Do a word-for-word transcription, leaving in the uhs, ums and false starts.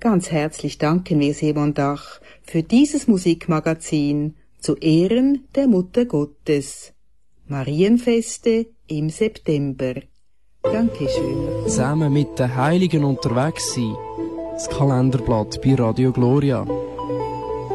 Ganz herzlich danken wir Simon Dach für dieses Musikmagazin zu Ehren der Mutter Gottes. Marienfeste im September. Dankeschön. Zusammen mit den Heiligen unterwegs sein. Das Kalenderblatt bei Radio Gloria.